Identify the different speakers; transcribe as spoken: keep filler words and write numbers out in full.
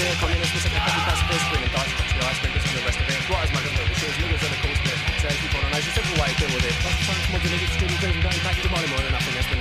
Speaker 1: the communists, we said the public pacifist, women died, the ice cream, and the rest of it. Right as my little issues, niggas are the course of it. So if you put on, there's a simple way to deal with it. That's the time, come on, niggas, streaming, going back to money more than nothing else.